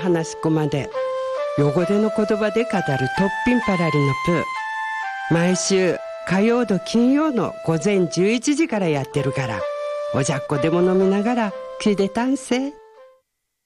話す子まで横手の言葉で語るトッピンパラリのプー、毎週火曜と金曜の午前11時からやってるから、おじゃっこでも飲みながら聞いてたんせ。